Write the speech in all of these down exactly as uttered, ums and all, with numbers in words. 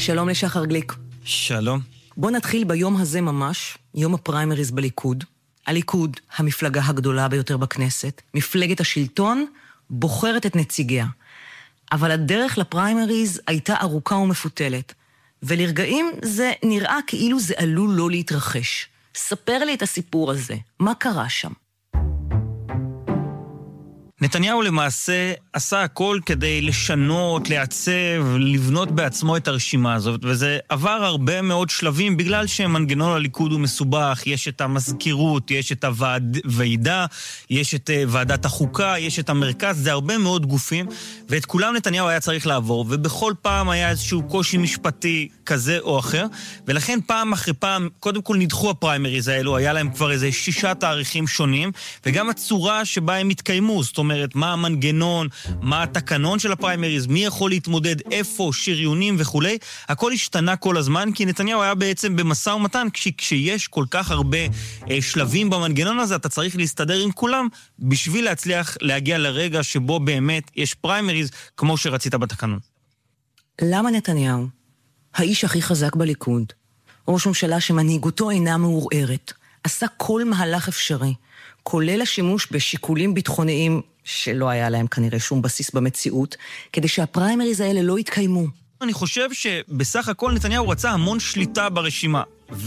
שלום לשחר גליק. שלום. בוא נתחיל ביום הזה ממש, יום הפריימריז בליכוד. הליכוד, המפלגה הגדולה ביותר בכנסת, מפלגת השלטון, בוחרת את נציגיה. אבל הדרך לפריימריז הייתה ארוכה ומפותלת, ולרגעים זה נראה כאילו זה עלול לא להתרחש. ספר לי את הסיפור הזה, מה קרה שם? נתניהו למעשה עשה הכל כדי לשנות, לעצב, לבנות בעצמו את הרשימה הזאת, וזה עבר הרבה מאוד שלבים בגלל שמנגנון הליכוד הוא מסובך, יש את המזכירות, יש את הוועידה, יש את ועדת החוקה, יש את המרכז, זה הרבה מאוד גופים, ואת כולם נתניהו היה צריך לעבור, ובכל פעם היה איזשהו קושי משפטי כזה או אחר, ולכן פעם אחרי פעם, קודם כל נדחו הפריימריז האלו, היה להם כבר איזה שישה תאריכים שונים, וגם הצורה שבה הם התקיימו, זאת אומרת, מה המנגנון, מה התקנון של הפריימריז, מי יכול להתמודד, איפה, שריונים וכולי, הכל השתנה כל הזמן, כי נתניהו היה בעצם במשא ומתן, כשיש כל כך הרבה אה, שלבים במנגנון הזה, אתה צריך להסתדר עם כולם, בשביל להצליח להגיע לרגע שבו באמת יש פריימריז, כמו שרצית בתקנון. למה נתניהו, האיש הכי חזק בליכוד, ראש ממשלה שמנהיגותו אינה מעורערת, עשה כל מהלך אפשרי, כולל השימוש בשיקולים ביטחוניים שלא היה להם כנראה שום בסיס במציאות, כדי שהפריימריז האלה לא יתקיימו. אני חושב שבסך הכל נתניהו רצה המון שליטה ברשימה.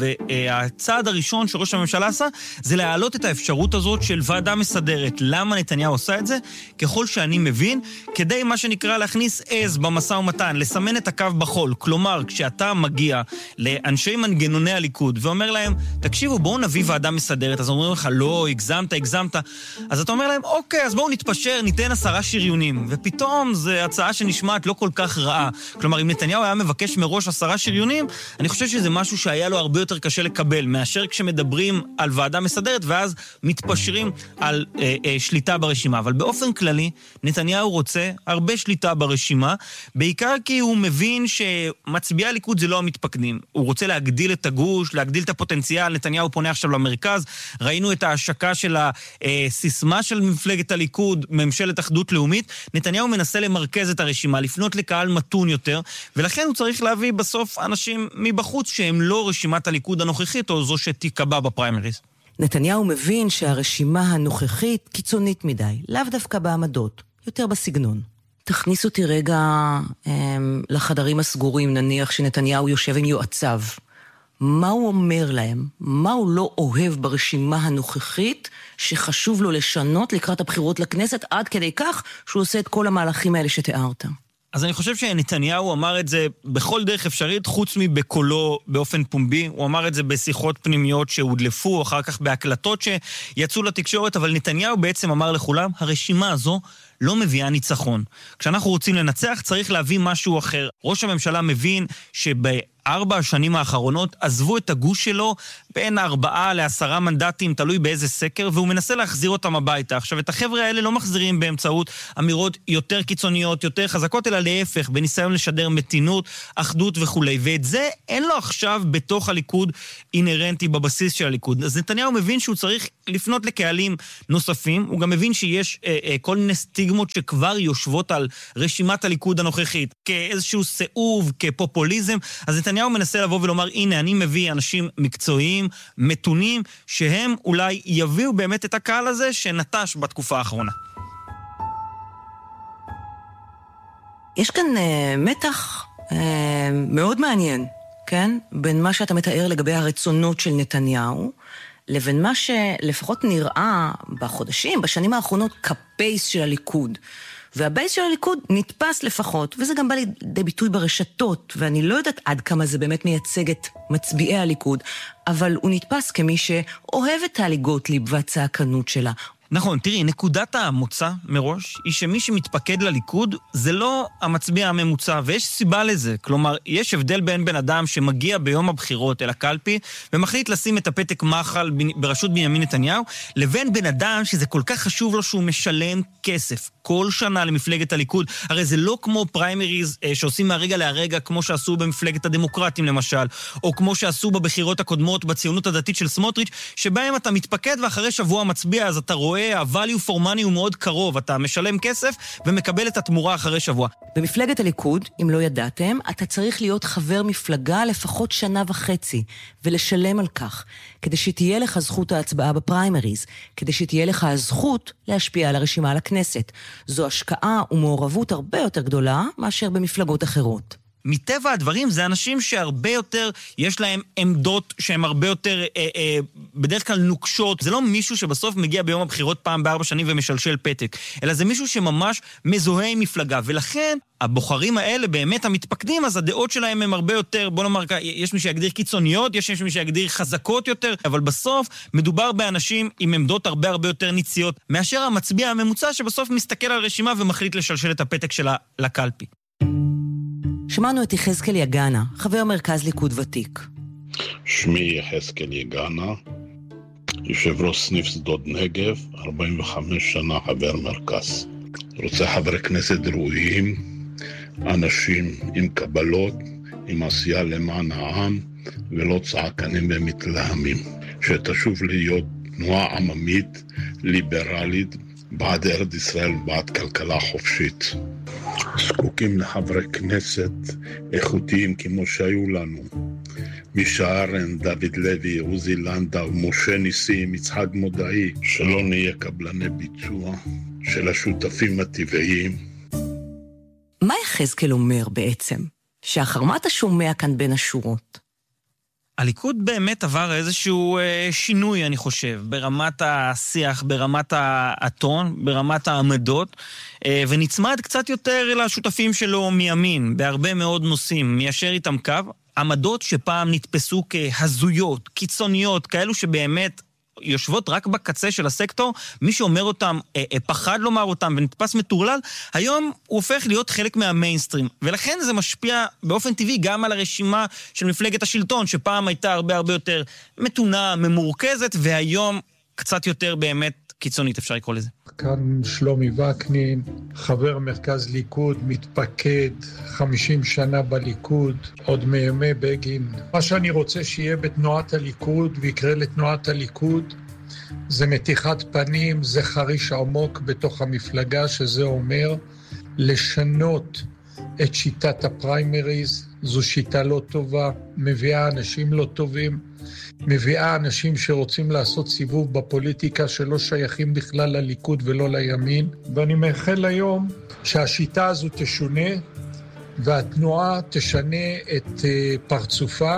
והצעד הראשון שראש הממשלה עשה, זה להעלות את האפשרות הזאת של ועדה מסדרת. למה נתניהו עושה את זה? ככל שאני מבין, כדי מה שנקרא להכניס עז במשא ומתן, לסמן את הקו בחול. כלומר, כשאתה מגיע לאנשי מנגנוני הליכוד, ואומר להם, תקשיבו, בואו נביא ועדה מסדרת, אז אומרים לך, לא, הגזמת, הגזמת. אז אתה אומר להם, אוקיי, אז בואו נתפשר, ניתן עשרה שריונים. ופתאום זו הצעה שנשמעת לא כל כך רעה. כלומר, אם נתניהו היה מבקש מראש עשרה שריונים, אני חושב שזה משהו שהיה לו הרבה יותר קשה לקבל, מאשר כשמדברים על ועדה מסדרת, ואז מתפשרים על אה, אה, שליטה ברשימה. אבל באופן כללי, נתניהו רוצה הרבה שליטה ברשימה, בעיקר כי הוא מבין שמצביעי הליכוד זה לא המתפקדים. הוא רוצה להגדיל את הגוש, להגדיל את הפוטנציאל. נתניהו פונה עכשיו למרכז. ראינו את ההשקה של הסיסמה של מפלגת הליכוד, ממשלת אחדות לאומית. נתניהו מנסה למרכז את הרשימה, לפנות לקהל מתון יותר, ולכן הוא צריך להביא בסוף אנשים מבחוץ שהם לא רשימת הליכוד הנוכחית, או זו שתיקבע בפריימריז. נתניהו מבין שהרשימה הנוכחית קיצונית מדי, לאו דווקא בעמדות, יותר בסגנון. תכניס אותי רגע הם, לחדרים הסגורים, נניח שנתניהו יושב עם יועציו. מה הוא אומר להם? מה הוא לא אוהב ברשימה הנוכחית שחשוב לו לשנות לקראת הבחירות לכנסת, עד כדי כך שהוא עושה את כל המהלכים האלה שתיארת? אז אני חושב שנתניהו אמר את זה בכל דרך אפשרית, חוץ מבקולו באופן פומבי. הוא אמר את זה בשיחות פנימיות שהודלפו, אחר כך בהקלטות שיצאו לתקשורת, אבל נתניהו בעצם אמר לכולם, הרשימה הזו לא מביאה ניצחון. כשאנחנו רוצים לנצח, צריך להביא משהו אחר. ראש הממשלה מבין שבארבע השנים האחרונות עזבו את הגוש שלו בין ארבעה לעשרה מנדטים, תלוי באיזה סקר, והוא מנסה להחזיר אותם הביתה. עכשיו, את החבר'ה האלה לא מחזירים באמצעות אמירות יותר קיצוניות, יותר חזקות, אלא להפך, בניסיון לשדר מתינות, אחדות וכו'. ואת זה אין לו עכשיו בתוך הליכוד אינרנטי בבסיס של הליכוד. אז נתניהו מבין שהוא צריך לפנות לקהלים נוספים, הוא גם מבין שיש אה, אה, כל מיני סטיגמות שכבר יושבות על רשימת הליכוד הנוכחית, כאיזשהו סיאוב, כפופוליזם. אז נתניהו מנסה לבוא ולומר, הנה, אני מביא אנשים מקצועיים, מתונים, שהם אולי יביאו באמת את הקהל הזה שנטש בתקופה האחרונה. יש כאן uh, מתח uh, מאוד מעניין, כן? בין מה שאתה מתאר לגבי הרצונות של נתניהו, לבין מה שלפחות נראה בחודשים, בשנים האחרונות, כבייס של הליכוד. והבייס של הליכוד נתפס לפחות, וזה גם בא לידי ביטוי ברשתות, ואני לא יודעת עד כמה זה באמת מייצג את מצביעי הליכוד, אבל הוא נתפס כמי שאוהב את טלי גוטליב והצעקנות שלה. נכון, תראי, נקודת המוצא מראש היא שמי שמתפקד לליכוד זה לא המצביע הממוצע, ויש סיבה לזה. כלומר, יש הבדל בין בן אדם שמגיע ביום הבחירות אל הקלפי ומחליט לשים את הפתק מחל בראשות בנימין נתניהו, לבין בן אדם שזה כל כך חשוב לו שהוא משלם כסף כל שנה למפלגת הליכוד. הרי זה לא כמו פריימריז אה, שעושים מהרגע להרגע, כמו שעשו במפלגת הדמוקרטים למשל, או כמו שעשו בבחירות הקודמות בציונות הדתית של סמוטריץ', שבהם אתה מתפקד ואחרי שבוע מצביע, אז אתה רואה רואה, ה-value for money הוא מאוד קרוב, אתה משלם כסף ומקבל את התמורה אחרי שבוע. במפלגת הליכוד, אם לא ידעתם, אתה צריך להיות חבר מפלגה לפחות שנה וחצי, ולשלם על כך, כדי שתהיה לך זכות ההצבעה בפריימריז, כדי שתהיה לך הזכות להשפיע על הרשימה לכנסת. זו השקעה ומעורבות הרבה יותר גדולה מאשר במפלגות אחרות. מטבע הדברים זה אנשים שהרבה יותר, יש להם עמדות שהן הרבה יותר אה, אה, בדרך כלל נוקשות. זה לא מישהו שבסוף מגיע ביום הבחירות פעם בארבע שנים ומשלשל פתק, אלא זה מישהו שממש מזוהה עם מפלגה, ולכן הבוחרים האלה באמת המתפקדים, אז הדעות שלהם הם הרבה יותר, בוא נאמר, יש מי שיגדיר קיצוניות, יש מי שיגדיר חזקות יותר, אבל בסוף מדובר באנשים עם עמדות הרבה הרבה יותר ניציות, מאשר המצביע הממוצע שבסוף מסתכל על רשימה ומחליט לשלשל את הפתק שלה לקלפי. שמענו את יחזקאל יגנה, חבר מרכז ליכוד ותיק. שמי יחזקאל יגנה, יושב ראש סניף שדות נגב, ארבעים וחמש שנה חבר מרכז. רוצה חברי כנסת ראויים, אנשים עם קבלות, עם עשייה למען העם, ולא צעקנים ומתלהמים. שתשוב להיות תנועה עממית, ליברלית, בעד ארץ ישראל ובעד כלכלה חופשית. זקוקים לחברי כנסת איכותיים כמו שהיו לנו. מישה ארן, דוד לוי, עוזי לנדאו, משה ניסים, יצחק מודעי, שלא נהיה קבלני ביצוע של השותפים הטבעיים. מה יחזקאל אומר בעצם? שאחר מה אתה שומע כאן בין השורות? הליכוד באמת עבר איזשהו אה, שינוי, אני חושב, ברמת השיח, ברמת הטון, ברמת העמדות, אה, ונצמד קצת יותר לשותפים שלו מימין, בהרבה מאוד נושאים, מיישר איתם קו, עמדות שפעם נתפסו כהזויות, קיצוניות, כאלו שבאמת יושבות רק בקצה של הסקטור, מי שאומר אותם, אה, אה, פחד לומר אותם ונתפס מטורלל, היום הוא הופך להיות חלק מהמיינסטרים, ולכן זה משפיע באופן טבעי גם על הרשימה של מפלגת השלטון, שפעם הייתה הרבה הרבה יותר מתונה, ממורכזת, והיום קצת יותר באמת קיצונית, אפשר לקרוא לזה. כאן שלומי וקנין, חבר מרכז ליכוד, מתפקד, חמישים שנה בליכוד, עוד מימי בגין. מה שאני רוצה שיהיה בתנועת הליכוד ויקרה לתנועת הליכוד, זה מתיחת פנים, זה חריש עמוק בתוך המפלגה, שזה אומר לשנות את שיטת הפריימריז. זו שיטה לא טובה, מביאה אנשים לא טובים, מביאה אנשים שרוצים לעשות סיבוב בפוליטיקה שלא שייכים בכלל לליכוד ולא לימין, ואני מאחל היום שהשיטה הזו תשונה והתנועה תשנה את פרצופה.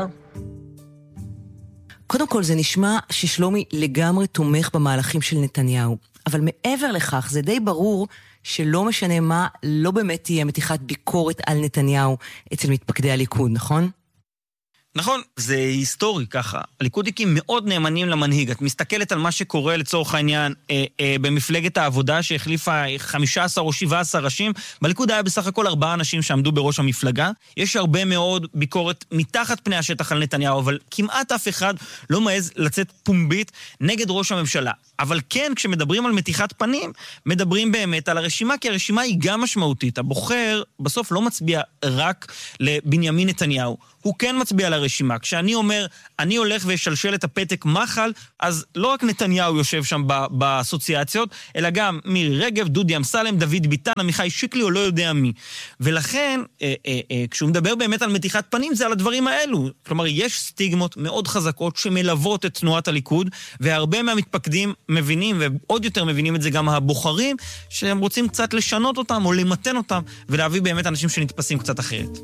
קודם כל זה נשמע ששלומי לגמרי תומך במהלכים של נתניהו, אבל מעבר לכך זה די ברור שלא משנה מה, לא באמת תהיה מתיחת ביקורת על נתניהו אצל מתפקדי הליכוד, נכון? נכון, זה היסטורי ככה. הליכודיקים מאוד נאמנים למנהיג. את מסתכלת על מה שקורה לצורך העניין אה, אה, במפלגת העבודה שהחליפה חמישה עשר או שבעה עשר ראשים. בליכוד היה בסך הכל ארבעה אנשים שעמדו בראש המפלגה. יש הרבה מאוד ביקורת מתחת פני השטח על נתניהו, אבל כמעט אף אחד לא מעז לצאת פומבית נגד ראש הממשלה. אבל כן, כשמדברים על מתיחת פנים, מדברים באמת על הרשימה, כי הרשימה היא גם משמעותית. הבוחר בסוף לא מצביע רק לבנימין נתניהו. הוא כן מצביע לרשימה. כשאני אומר, אני הולך וישלשל את הפתק מחל, אז לא רק נתניהו יושב שם באסוציאציות, אלא גם מירי רגב, דודי אמסלם, דוד ביטן, עמיחי שיקלי, או לא יודע מי. ולכן, אה, אה, אה, כשהוא מדבר באמת על מתיחת פנים, זה על הדברים האלו. כלומר, יש סטיגמות מאוד חזקות שמלוות את תנועת הליכוד, והרבה מהמתפקדים מבינים, ועוד יותר מבינים את זה גם הבוחרים, שהם רוצים קצת לשנות אותם, או למתן אותם, ולהביא באמת אנשים שנתפסים קצת אחרת.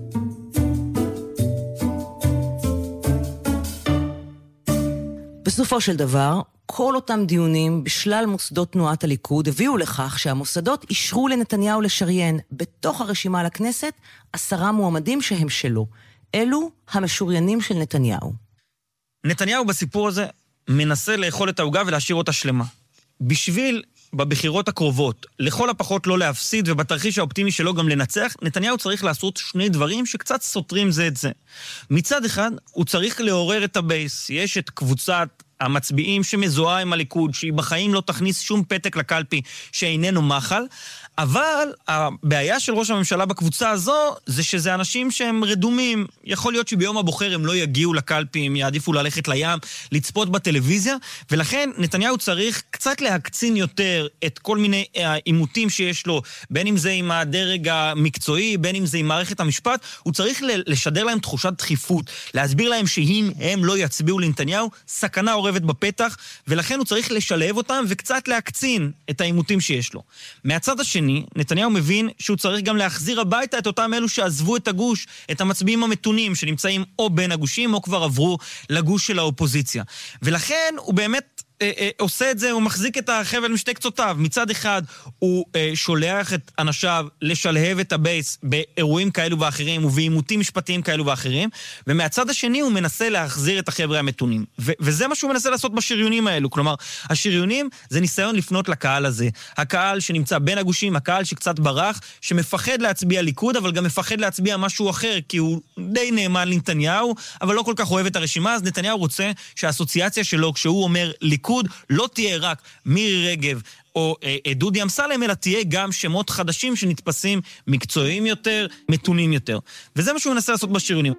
בסופו של דבר, כל אותם דיונים בשלל מוסדות תנועת הליכוד הביאו לכך שהמוסדות אישרו לנתניהו לשריין בתוך הרשימה לכנסת עשרה מועמדים שהם שלו. אלו המשוריינים של נתניהו. נתניהו בסיפור הזה מנסה לאכול את העוגה ולהשאיר אותה שלמה. בשביל בבחירות הקרובות, לכל הפחות לא להפסיד ובתרחיש האופטימי שלו גם לנצח, נתניהו צריך לעשות שני דברים שקצת סותרים זה את זה. מצד אחד, הוא צריך לעורר את הבייס. יש את קבוצת המצביעים שמזוהה עם הליכוד, שהיא בחיים לא תכניס שום פתק לקלפי שאיננו מחל, אבל הבעיה של ראש הממשלה בקבוצה הזו, זה שזה אנשים שהם רדומים. יכול להיות שביום הבוחר הם לא יגיעו לקלפי, הם יעדיפו ללכת לים, לצפות בטלוויזיה, ולכן נתניהו צריך קצת להקצין יותר את כל מיני עימותים שיש לו, בין אם זה עם הדרג המקצועי, בין אם זה עם מערכת המשפט, הוא צריך לשדר להם תחושת דחיפות, להסביר להם שאם הם לא יצביעו לנתניהו, סכנה עורבת בפתח, ולכן הוא צריך לשלב אותם וקצת להקצין את העימותים שיש לו. מהצד השני, נתניהו מבין שהוא צריך גם להחזיר הביתה את אותם אלו שעזבו את הגוש, את המצביעים המתונים שנמצאים או בין הגושים או כבר עברו לגוש של האופוזיציה. ולכן הוא באמת אה, אה, עושה את זה, הוא מחזיק את החבל משתי קצותיו. מצד אחד הוא אה, שולח את אנשיו לשלהב את הבייס באירועים כאלו ואחרים ובעימותים משפטיים כאלו ואחרים, ומהצד השני הוא מנסה להחזיר את החבר'ה המתונים. ו- וזה מה שהוא מנסה לעשות בשריונים האלו. כלומר, השריונים זה ניסיון לפנות לקהל הזה. הקהל שנמצא בין הגושים, הקהל שקצת ברח, שמפחד להצביע ליכוד, אבל גם מפחד להצביע משהו אחר, כי הוא די נאמן לנתניהו, אבל לא כל כך אוהב את הרשימה, אז נתניהו רוצה שהאסוציאציה שלו, כשהוא אומר ליכוד, לא תהיה רק מירי רגב או אה, דודי אמסלם, אלא תהיה גם שמות חדשים שנתפסים מקצועיים יותר, מתונים יותר. וזה מה שהוא מנסה לעשות בשריונים.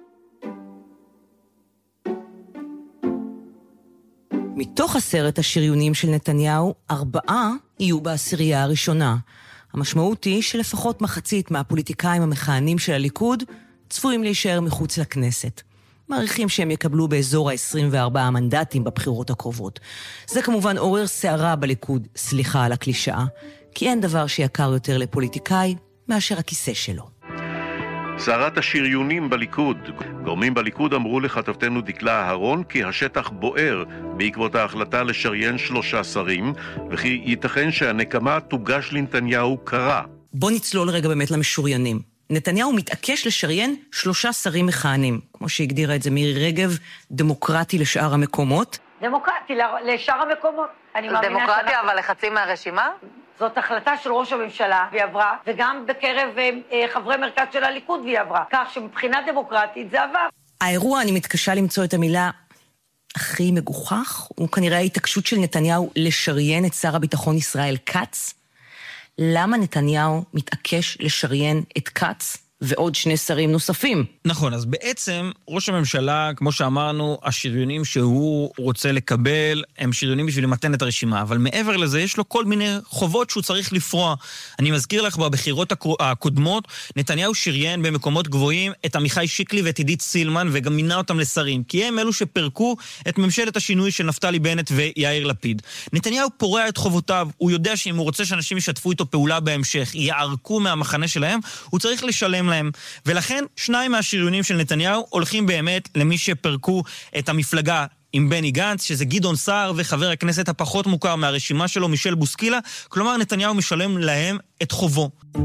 מתוך עשרת השריונים של נתניהו, ארבעה יהיו בעשירייה הראשונה. המשמעות היא שלפחות מחצית מהפוליטיקאים המכהנים של הליכוד צפויים להישאר מחוץ לכנסת. מעריכים שהם יקבלו באזור ה-עשרים וארבעה מנדטים בבחירות הקרובות. זה כמובן עורר שערה בליכוד, סליחה על הקלישאה, כי אין דבר שיקר יותר לפוליטיקאי מאשר הכיסא שלו. שערת השריונים בליכוד. גורמים בליכוד אמרו לכתבתנו דקלה אהרון כי השטח בוער בעקבות ההחלטה לשריין שלושה שרים, וכי ייתכן שהנקמה תוגש לנתניהו קרה. בוא נצלול רגע באמת למשוריינים. נתניהו מתעקש לשריין שלושה שרים מכהנים, כמו שהגדירה את זה מירי רגב, דמוקרטי לשאר המקומות. דמוקרטי לשאר המקומות. דמוקרטי אבל לחצי מהרשימה? זאת החלטה של ראש הממשלה והיא עברה, וגם בקרב חברי מרכז של הליכוד והיא עברה. כך שמבחינה דמוקרטית זה עבר. האירוע, אני מתקשה למצוא את המילה הכי מגוחך, הוא כנראה ההתעקשות של נתניהו לשריין את שר הביטחון ישראל כץ. למה נתניהו מתעקש לשריין את כץ ועוד שני שרים נוספים? נכון, אז בעצם ראש הממשלה, כמו שאמרנו, השריונים שהוא רוצה לקבל הם שריונים בשביל למתן את הרשימה, אבל מעבר לזה יש לו כל מיני חובות שהוא צריך לפרוע. אני מזכיר לך, בבחירות הקודמות נתניהו שריין במקומות גבוהים את עמיחי שיקלי ואת עידית סילמן, וגם מינה אותם לשרים, כי הם אלו שפרקו את ממשלת השינוי של נפתלי בנט ויאיר לפיד. נתניהו פורע את חובותיו, הוא יודע שאם הוא רוצה שאנשים ישתפו איתו פעולה בהמשך, יערקו מהמחנה שלהם, הוא צריך לשלם להם. ולכן שניים מהשריונים של נתניהו הולכים באמת למי שפרקו את המפלגה עם בני גנץ, שזה גדעון סער וחבר הכנסת הפחות מוכר מהרשימה שלו, מישל בוסקילה. כלומר, נתניהו משלם להם את חובו.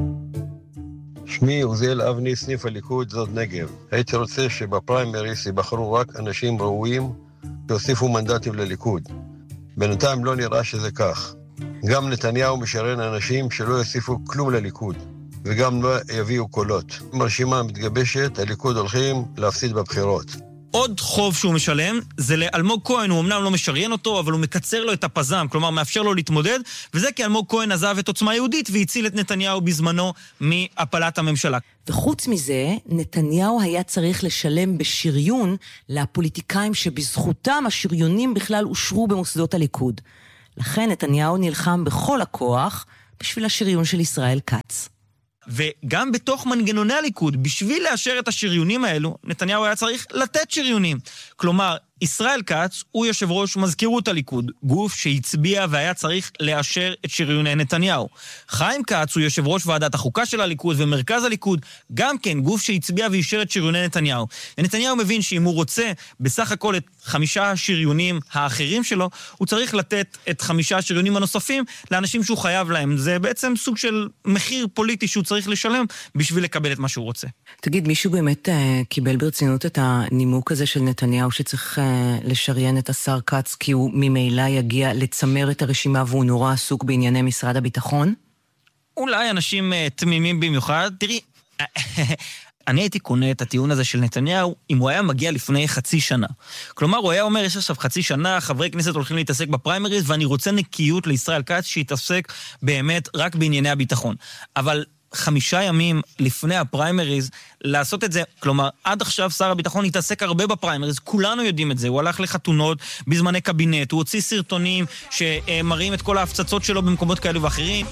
שמי עוזיאל אבני, סניף הליכוד, זאת נגב. הייתי רוצה שבפריימריס ייבחרו רק אנשים ראויים שיוסיפו מנדטים לליכוד. בינתיים לא נראה שזה כך. גם נתניהו משרן אנשים שלא יוסיפו כלום לליכוד, וגם לא יביאו קולות. אם הרשימה מתגבשת, הליכוד הולכים להפסיד בבחירות. עוד חוב שהוא משלם זה לאלמוג כהן, הוא אמנם לא משריין אותו, אבל הוא מקצר לו את הפזם, כלומר מאפשר לו להתמודד, וזה כי אלמוג כהן עזב את עוצמה יהודית והציל את נתניהו בזמנו מהפלת הממשלה. וחוץ מזה, נתניהו היה צריך לשלם בשריון לפוליטיקאים שבזכותם השריונים בכלל אושרו במוסדות הליכוד. לכן נתניהו נלחם בכל הכוח בשביל השריון של ישראל כץ. וגם בתוך מנגנוני הליכוד, בשביל לאשר את השריונים האלו, נתניהו היה צריך לתת שריונים. כלומר, ישראל כץ הוא יושב ראש מזכירות הליכוד, גוף שהצביע והיה צריך לאשר את שריוני נתניהו. חיים כץ הוא יושב ראש ועדת החוקה של הליכוד ומרכז הליכוד, גם כן גוף שהצביע ואישר את שריוני נתניהו. ונתניהו מבין שאם הוא רוצה בסך הכל את חמישה השריונים האחרים שלו, הוא צריך לתת את חמישה השריונים הנוספים לאנשים שהוא חייב להם. זה בעצם סוג של מחיר פוליטי שהוא צריך לשלם בשביל לקבל את מה שהוא רוצה. תגיד, מישהו באמת uh, קיבל ברצינות את הנימוק הזה של נתניהו שצריך uh, לשריין את השר כץ כי הוא ממילא יגיע לצמר את הרשימה והוא נורא עסוק בענייני משרד הביטחון? אולי אנשים uh, תמימים במיוחד. תראי, אני הייתי קונה את הטיעון הזה של נתניהו אם הוא היה מגיע לפני חצי שנה. כלומר, הוא היה אומר, יש עכשיו חצי שנה, חברי כנסת הולכים להתעסק בפריימריז, ואני רוצה נקיות לישראל כץ שיתעסק באמת רק בענייני הביטחון. אבל חמישה ימים לפני הפריימריז, לעשות את זה, כלומר, עד עכשיו שר הביטחון התעסק הרבה בפריימריז, כולנו יודעים את זה, הוא הלך לחתונות בזמני קבינט, הוא הוציא סרטונים שמראים את כל ההפצצות שלו במקומות כאלו ואחרים.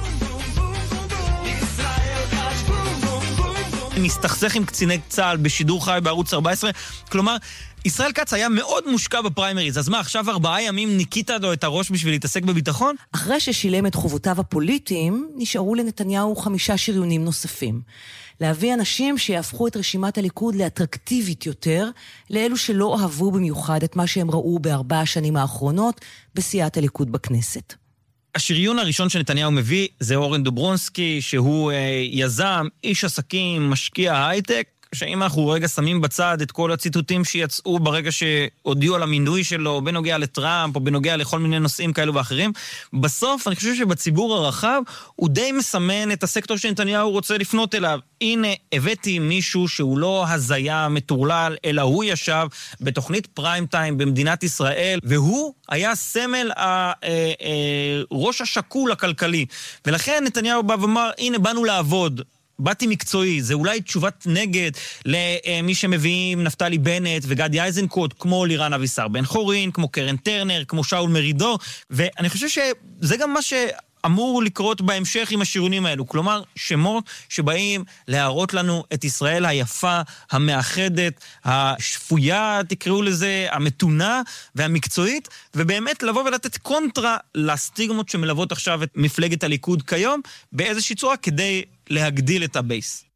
מסתכסך עם קציני צה"ל בשידור חי בערוץ ארבע עשרה, כלומר, ישראל כץ היה מאוד מושקע בפריימריז, אז מה, עכשיו ארבעה ימים ניקית לו את הראש בשביל להתעסק בביטחון? אחרי ששילם את חובותיו הפוליטיים, נשארו לנתניהו חמישה שריונים נוספים. להביא אנשים שיהפכו את רשימת הליכוד לאטרקטיבית יותר, לאלו שלא אהבו במיוחד את מה שהם ראו בארבע השנים האחרונות בסיעת הליכוד בכנסת. השריון הראשון שנתניהו מביא זה אורן דוברונסקי, שהוא אה, יזם, איש עסקים, משקיע הייטק, שאם אנחנו רגע שמים בצד את כל הציטוטים שיצאו ברגע שהודיעו על המינוי שלו, בנוגע לטראמפ או בנוגע לכל מיני נושאים כאלו ואחרים, בסוף אני חושב שבציבור הרחב הוא די מסמן את הסקטור שנתניהו רוצה לפנות אליו. הנה, הבאתי מישהו שהוא לא הזיה מטורלל, אלא הוא ישב בתוכנית פריים טיים במדינת ישראל, והוא היה סמל הראש השקול הכלכלי. ולכן נתניהו בא ואמר, הנה באנו לעבוד. באתי מקצועי, זה אולי תשובת נגד למי שמביאים נפתלי בנט וגדי איזנקוט, כמו לירן אבישר בן חורין, כמו קרן טרנר, כמו שאול מרידור, ואני חושב שזה גם מה שאמור לקרות בהמשך עם השריונים האלו, כלומר שמות שבאים להראות לנו את ישראל היפה, המאחדת, השפויה, תקראו לזה, המתונה והמקצועית, ובאמת לבוא ולתת קונטרה לסטיגמות שמלוות עכשיו את מפלגת הליכוד כיום, באיזושהי צורה כדי להגדיל את הבייס.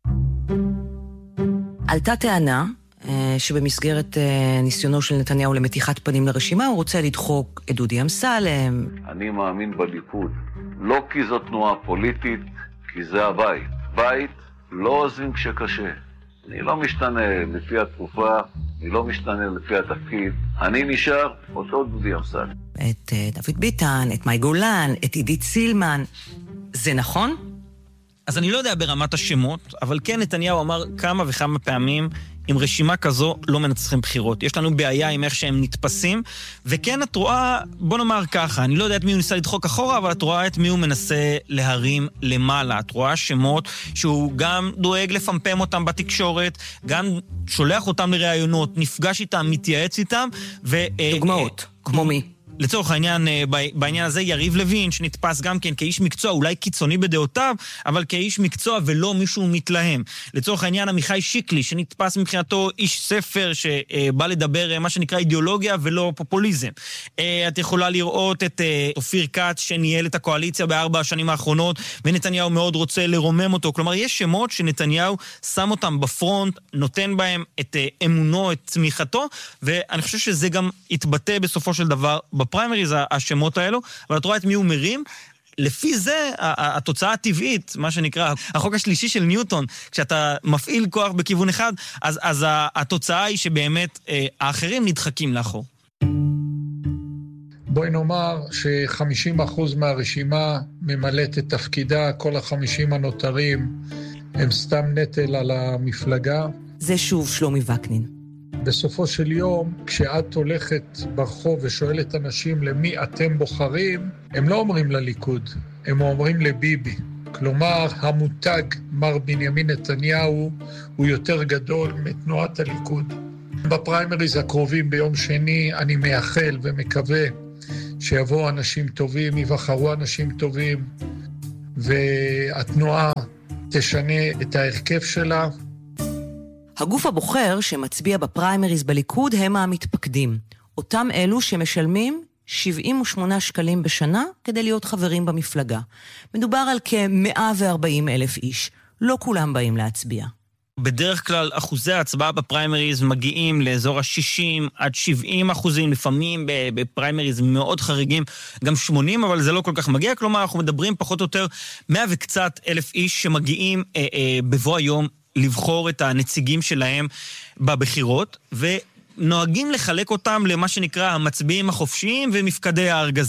עלתה טענה שבמסגרת ניסיונו של נתניהו למתיחת פנים לרשימה, הוא רוצה לדחוק את דודי אמסלם. אני מאמין בליכוד, לא כי זו תנועה פוליטית, כי זה הבית. בית לא עוזבים כשקשה. אני לא משתנה לפי התקופה, אני לא משתנה לפי התפקיד, אני נשאר אותו דודי אמסלם. את דוד ביטן, את מאי גולן, את עידית סילמן. זה נכון? אז אני לא יודע ברמת השמות, אבל כן נתניהו אמר כמה וכמה פעמים, עם רשימה כזו לא מנצחים בחירות. יש לנו בעיה עם איך שהם נתפסים, וכן את רואה, בוא נאמר ככה, אני לא יודע את מי הוא ניסה לדחוק אחורה, אבל את רואה את מי הוא מנסה להרים למעלה. את רואה שמות שהוא גם דואג לפמפם אותם בתקשורת, גם שולח אותם לראיונות, נפגש איתם, מתייעץ איתם, ו... דוגמאות, כמו מי? לצורך העניין, בעניין הזה יריב לוין, שנתפס גם כן כאיש מקצוע, אולי קיצוני בדעותיו, אבל כאיש מקצוע ולא מישהו מתלהם. לצורך העניין, עמיחי שיקלי, שנתפס מבחינתו איש ספר, שבא לדבר מה שנקרא אידיאולוגיה ולא פופוליזם. את יכולה לראות את אופיר כץ, שניהל את הקואליציה בארבע השנים האחרונות, ונתניהו מאוד רוצה לרומם אותו. כלומר, יש שמות שנתניהו שם אותם בפרונט, נותן בהם את אמונו, את צמיחתו, ואני חושב שזה גם יתבטא בסופו של דבר בפריימריז השמות האלו, אבל את רואה את מי הוא מרים. לפי זה, התוצאה הטבעית, מה שנקרא, החוק השלישי של ניוטון, כשאתה מפעיל כוח בכיוון אחד, אז, אז התוצאה היא שבאמת האחרים נדחקים לאחור. בואי נאמר ש-חמישים אחוז מהרשימה ממלאת את תפקידה, כל ה-חמישים הנותרים הם סתם נטל על המפלגה. זה שוב שלומי וקנין. בסופו של יום, כשאת הולכת ברחוב ושואלת אנשים למי אתם בוחרים, הם לא אומרים לליכוד, הם אומרים לביבי. כלומר, המותג מר בנימין נתניהו הוא יותר גדול מתנועת הליכוד. בפריימריז הקרובים ביום שני אני מייחל ומקווה שיבואו אנשים טובים, יבחרו אנשים טובים, והתנועה תשנה את ההרכב שלה. הגוף הבוחר שמצביע בפריימריז בליכוד הם המתפקדים. אותם אלו שמשלמים שבעים ושמונה שקלים בשנה כדי להיות חברים במפלגה. מדובר על כ-מאה וארבעים אלף איש. לא כולם באים להצביע. בדרך כלל אחוזי ההצבעה בפריימריז מגיעים לאזור ה-שישים עד שבעים אחוזים, לפעמים בפריימריז מאוד חריגים, גם שמונים, אבל זה לא כל כך מגיע. כלומר, אנחנו מדברים פחות או יותר מאה וקצת אלף איש שמגיעים אה, אה, בבוא היום לבחור את הנציגים שלהם בבחירות, ונוהגים לחלק אותם למה שנקרא המצביעים החופשיים ומפקדי הארגזים.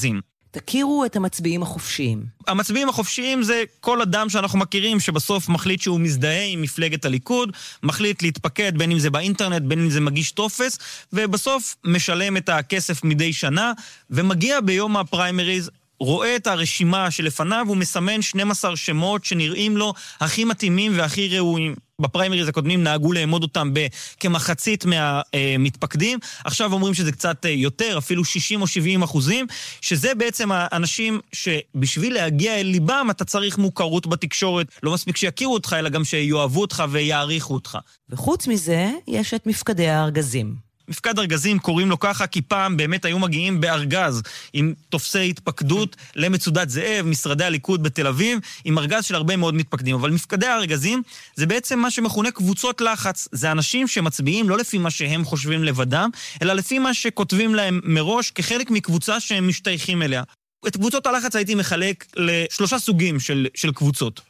תכירו את המצביעים החופשיים. המצביעים החופשיים זה כל אדם שאנחנו מכירים שבסוף מחליט שהוא מזדהה עם מפלגת הליכוד, מחליט להתפקד בין אם זה באינטרנט, בין אם זה מגיש טופס, ובסוף משלם את הכסף מדי שנה, ומגיע ביום הפריימריז, רואה את הרשימה שלפניו, הוא מסמן שנים עשר שמות שנראים לו הכי מתאימים והכי ראויים. בפריימריז הקודמים נהגו לעמוד אותם כמחצית מהמתפקדים, עכשיו אומרים שזה קצת יותר, אפילו שישים או שבעים אחוזים, שזה בעצם האנשים שבשביל להגיע אל ליבם אתה צריך מוכרות בתקשורת, לא מספיק שיכירו אותך, אלא גם שיואהבו אותך ויעריכו אותך. וחוץ מזה, יש את מפקדי הארגזים. מפקד ארגזים קוראים לו ככה, כי פעם באמת היו מגיעים בארגז עם תופסי התפקדות למצודת זאב, משרדי הליכוד בתל אביב, עם ארגז של הרבה מאוד מתפקדים. אבל מפקדי הארגזים זה בעצם מה שמכונה קבוצות לחץ. זה אנשים שמצביעים לא לפי מה שהם חושבים לבדם, אלא לפי מה שכותבים להם מראש כחלק מקבוצה שהם משתייכים אליה. את קבוצות הלחץ הייתי מחלק לשלושה סוגים של, של קבוצות.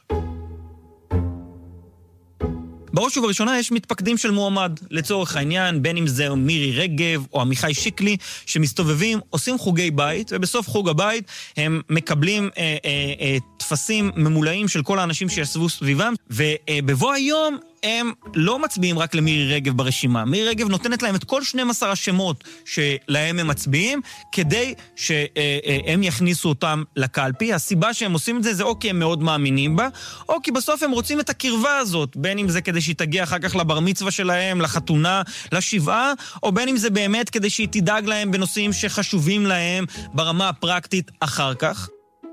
בראש ובראשונה יש מתפקדים של מועמד, לצורך העניין, בין אם זה מירי רגב או עמיחי שיקלי, שמסתובבים, עושים חוגי בית, ובסוף חוג הבית הם מקבלים אה, אה, אה, תפסים ממולאים של כל האנשים שישבו סביבם, ובבוא היום הם לא מצביעים רק למירי רגב ברשימה. מירי רגב נותנת להם את כל שנים עשר השמות שלהם הם מצביעים, כדי שהם יכניסו אותם לקלפי. הסיבה שהם עושים את זה זה או כי הם מאוד מאמינים בה, או כי בסוף הם רוצים את הקרבה הזאת, בין אם זה כדי שהיא תגיע אחר כך לבר מצווה שלהם, לחתונה, לשבעה, או בין אם זה באמת כדי שהיא תדאג להם בנושאים שחשובים להם ברמה הפרקטית אחר כך.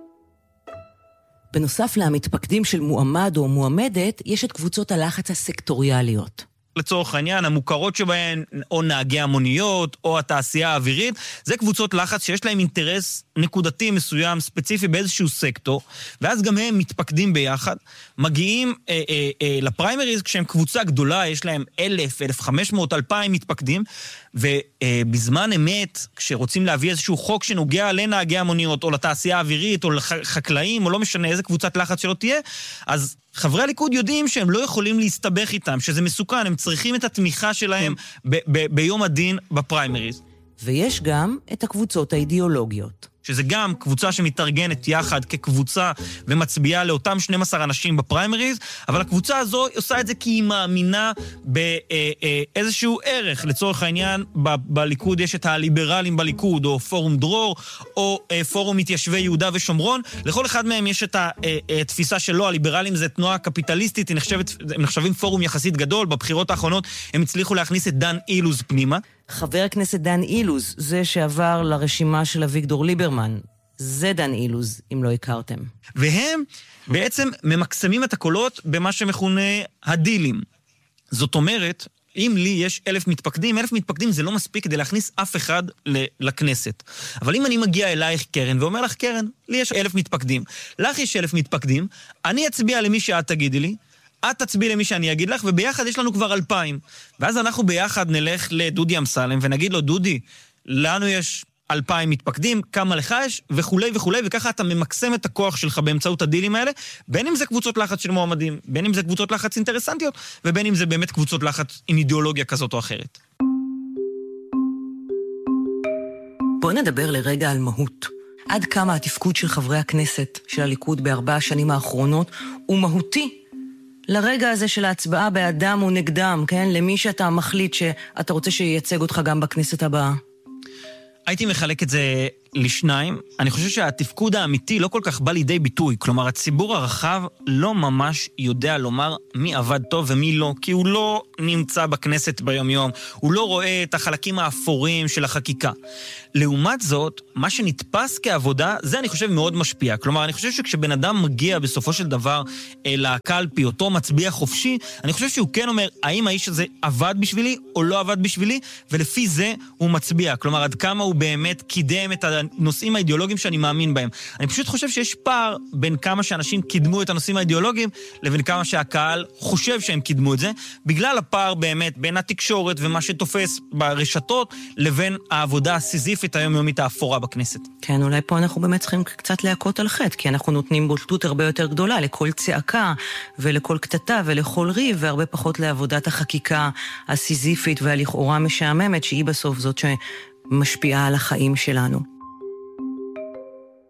בנוסף למתפקדים של מועמד או מועמדת, יש את קבוצות הלחץ הסקטוריאליות. לצורך העניין, המוכרות שבהן, או נהגי המוניות, או התעשייה האווירית, זה קבוצות לחץ שיש להם אינטרס נקודתי מסוים, ספציפי באיזשהו סקטור, ואז גם הם מתפקדים ביחד, מגיעים אה, אה, אה, לפריימריז, כשהם קבוצה גדולה, יש להם אלף, אלף חמש מאות, אלפיים מתפקדים, ובזמן אמת, כשרוצים להביא איזשהו חוק שנוגע לנהגי המוניות, או לתעשייה האווירית, או לחקלאים, או לא משנה איזה קבוצת לחץ שלא תהיה, אז חברי הליכוד יודעים שהם לא יכולים להסתבך איתם, שזה מסוכן, הם צריכים את התמיכה שלהם ב- ב- ביום הדין בפריימריז. ויש גם את הקבוצות האידיאולוגיות. שזה גם קבוצה שמתארגנת יחד כקבוצה ומצביעה לאותם שנים עשר אנשים בפריימריז, אבל הקבוצה הזו עושה את זה כי היא מאמינה באיזשהו ערך. לצורך העניין, ב- בליכוד יש את הליברלים בליכוד, או פורום דרור, או פורום מתיישבי יהודה ושומרון. לכל אחד מהם יש את התפיסה שלו. הליברלים זה תנועה קפיטליסטית, הם נחשבים פורום יחסית גדול. בבחירות האחרונות הם הצליחו להכניס את דן אילוז פנימה. חבר הכנסת דן אילוז, זה שעבר לרשימה של אביגדור ליברמן. זה דן אילוז, אם לא הכרתם. והם בעצם ממקסמים את הקולות במה שמכונה הדילים. זאת אומרת, אם לי יש אלף מתפקדים, אלף מתפקדים זה לא מספיק כדי להכניס אף אחד לכנסת. אבל אם אני מגיע אלייך קרן ואומר לך, קרן, לי יש אלף מתפקדים, לך יש אלף מתפקדים, אני אצביע למי שאת תגידי לי, את תצביע למי שאני אגיד לך, וביחד יש לנו כבר אלפיים. ואז אנחנו ביחד נלך לדודי אמסלם ונגיד לו, דודי, לנו יש אלפיים מתפקדים, כמה לך יש, וכולי וכולי, וככה אתה ממקסם את הכוח שלך באמצעות הדילים האלה, בין אם זה קבוצות לחץ של מועמדים, בין אם זה קבוצות לחץ אינטרסנטיות, ובין אם זה באמת קבוצות לחץ עם אידיאולוגיה כזאת או אחרת. בואו נדבר לרגע על מהות. עד כמה התפקוד של חברי הכנסת של הליכוד בארבע השנים האחרונות הוא מהותי לרגע הזה של ההצבעה באדם או נגדם, כן? למי שאתה מחליט שאתה רוצה שייצג אותך גם בכנסת הבאה. הייתי מחלק את זה לשניים. אני חושב שהתפקוד האמיתי לא כל כך בא לידי ביטוי. כלומר, הציבור הרחב לא ממש יודע לומר מי עבד טוב ומי לא, כי הוא לא נמצא בכנסת ביום יום. הוא לא רואה את החלקים האפורים של החקיקה. לעומת זאת, מה שנתפס כעבודה, זה אני חושב מאוד משפיע. כלומר, אני חושב שכשבן אדם מגיע בסופו של דבר לקלפי, אותו מצביע חופשי, אני חושב שהוא כן אומר, האם האיש הזה עבד בשבילי או לא עבד בשבילי, ולפי זה הוא מצביע. כלומר, עד כמה הוא באמת קידם את הנושאים האידיאולוגיים שאני מאמין בהם. אני פשוט חושב שיש פער בין כמה שאנשים קידמו את הנושאים האידיאולוגיים, לבין כמה שהקהל חושב שהם קידמו את זה, בגלל הפער באמת בין התקשורת ומה שתופס ברשתות, לבין העבודה הסיזיפית היומיומית האפורה בכנסת. כן, אולי פה אנחנו באמת צריכים קצת להכות על חטא, כי אנחנו נותנים בולטות הרבה יותר גדולה לכל צעקה ולכל קטטה ולכל ריב, והרבה פחות לעבודת החקיקה הסיזיפית והלכאורה משעממת, שהיא בסוף זאת שמשפיעה על החיים שלנו.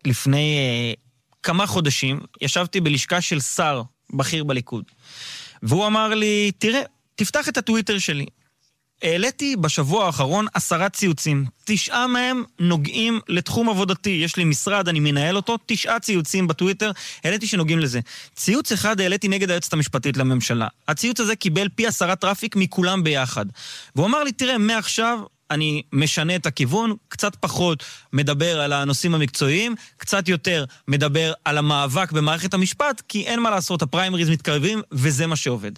לפני אה, כמה חודשים, ישבתי בלשכה של שר בכיר בליכוד, והוא אמר לי, תראה, תפתח את הטוויטר שלי. העליתי בשבוע האחרון עשרה ציוצים. תשעה מהם נוגעים לתחום עבודתי. יש לי משרד, אני מנהל אותו, תשעה ציוצים בטוויטר, העליתי שנוגעים לזה. ציוץ אחד העליתי נגד היועצת המשפטית לממשלה. הציוץ הזה קיבל פי עשרה טראפיק מכולם ביחד. והוא אמר לי, תראה, מעכשיו אני משנה את הכיוון, קצת פחות מדבר על הנושאים המקצועיים, קצת יותר מדבר על המאבק במערכת המשפט, כי אין מה לעשות, הפריימריז מתקרבים, וזה מה שעובד.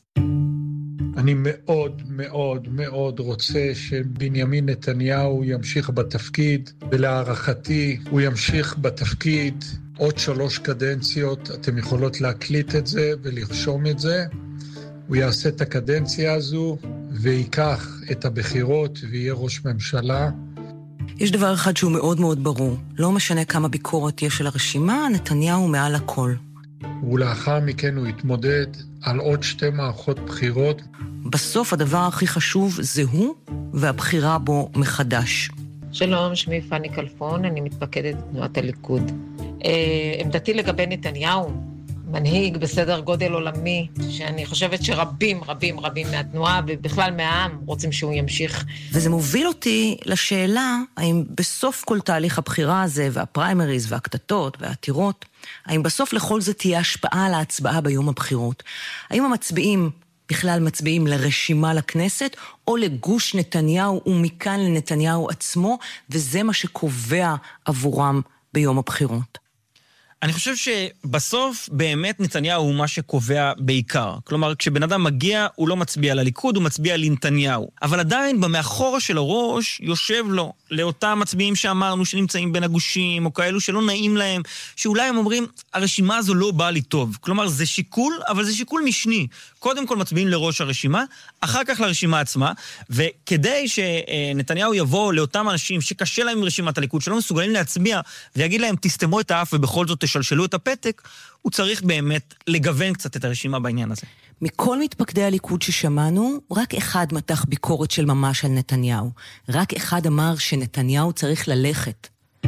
אני מאוד מאוד מאוד רוצה שבנימין נתניהו ימשיך בתפקיד, ולהערכתי הוא ימשיך בתפקיד עוד שלוש קדנציות. אתם יכולות להקליט את זה ולרשום את זה. הוא יעשה את הקדנציה הזו ויקח את הבחירות ויהיה ראש ממשלה. יש דבר אחד שהוא מאוד מאוד ברור. לא משנה כמה ביקורת יש על הרשימה, נתניהו מעל הכל. ולאחר מכן הוא יתמודד על עוד שתי מערכות בחירות. בסוף הדבר הכי חשוב זה הוא והבחירה בו מחדש. שלום, שמי פני כלפון, אני מתפקדת בתנועת הליכוד. אה, עמדתי לגבי נתניהו, מנהיג בסדר גודל עולמי, שאני חושבת שרבים, רבים, רבים מהתנועה, ובכלל מהעם, רוצים שהוא ימשיך. וזה מוביל אותי לשאלה, האם בסוף כל תהליך הבחירה הזה, והפריימריז והקטטות והעתירות, האם בסוף לכל זה תהיה השפעה על ההצבעה ביום הבחירות? האם המצביעים בכלל מצביעים לרשימה לכנסת, או לגוש נתניהו ומכאן לנתניהו עצמו, וזה מה שקובע עבורם ביום הבחירות? אני חושב שבסוף באמת נתניהו הוא מה שקובע בעיקר. כלומר, כשבן אדם מגיע, הוא לא מצביע לליכוד, הוא מצביע לנתניהו. אבל עדיין במאחורה של הראש יושב לו, לאותם מצביעים שאמרנו שנמצאים בין הגושים, או כאלו שלא נעים להם, שאולי הם אומרים, הרשימה הזו לא באה לי טוב. כלומר, זה שיקול, אבל זה שיקול משני. קודם כל מצביעים לראש הרשימה, אחר כך לרשימה עצמה, וכדי שנתניהו יבוא לאותם אנשים שקשה להם עם רשימת הליכוד, שלא מסוגלים להצביע, ויגיד להם, תסתמו את האף ובכל זאת תשלשלו את הפתק, הוא צריך באמת לגוון קצת את הרשימה בעניין הזה. מכל מתפקדי הליכוד ששמענו, רק אחד מתח ביקורת של ממש על נתניהו. רק אחד אמר שנתניהו צריך ללכת.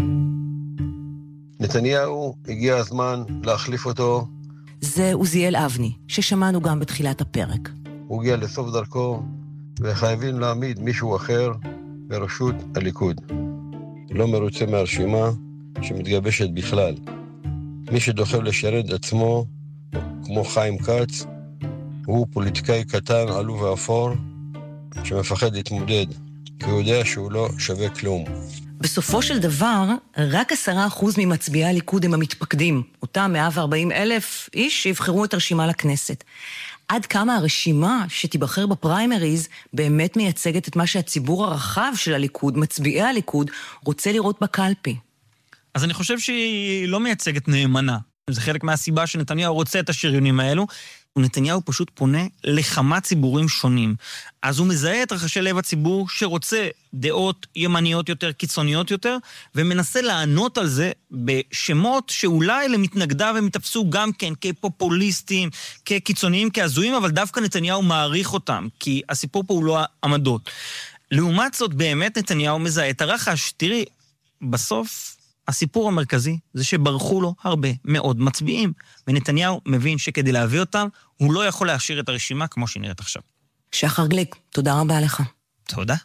נתניהו, הגיע הזמן להחליף אותו. זה עוזיאל אבני, ששמענו גם בתחילת הפרק. הוא הגיע לסוף דרכו, וחייבים להעמיד מישהו אחר בראשות הליכוד. לא מרוצה מהרשימה שמתגבשת בכלל. מי שדוחף לשרת עצמו, כמו חיים כץ, הוא פוליטיקאי קטן, עלוב ואפור, שמפחד להתמודד, כי הוא יודע שהוא לא שווה כלום. בסופו של דבר, רק עשרה אחוז ממצביעי הליכוד הם המתפקדים, אותם מאה וארבעים אלף איש שיבחרו את הרשימה לכנסת. עד כמה הרשימה שתיבחר בפריימריז באמת מייצגת את מה שהציבור הרחב של הליכוד, מצביעי הליכוד, רוצה לראות בקלפי? אז אני חושב שהיא לא מייצגת נאמנה. זה חלק מהסיבה שנתניהו רוצה את השריונים האלו. ונתניהו פשוט פונה לכמה ציבורים שונים. אז הוא מזהה את רחשי לב הציבור שרוצה דעות ימניות יותר, קיצוניות יותר, ומנסה לענות על זה בשמות שאולי למתנגדיו הם יתפסו גם כן כפופוליסטים, כקיצוניים, כהזויים, אבל דווקא נתניהו מעריך אותם, כי הסיפור פה הוא לא העמדות. לעומת זאת, באמת נתניהו מזהה את הרחש. תראי, בסוף הסיפור המרכזי זה שברחו לו הרבה מאוד מצביעים, ונתניהו מבין שכדי להביא אותם, הוא לא יכול להשאיר את הרשימה כמו שהיא נראית עכשיו. שחר גליק, תודה רבה לך. תודה.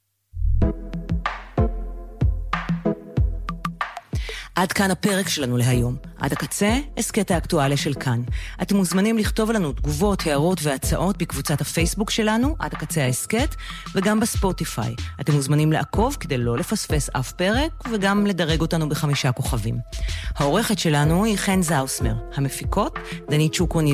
עד כאן הפרק שלנו להיום. עד הקצה, הסקט האקטואליה של כאן. אתם מוזמנים לכתוב לנו תגובות, הערות והצעות בקבוצת הפייסבוק שלנו, עד הקצה ההסקט, וגם בספוטיפיי. אתם מוזמנים לעקוב כדי לא לפספס אף פרק, וגם לדרג אותנו בחמישה כוכבים. העורכת שלנו היא חן זאוסמר. המפיקות, דנית שוקרון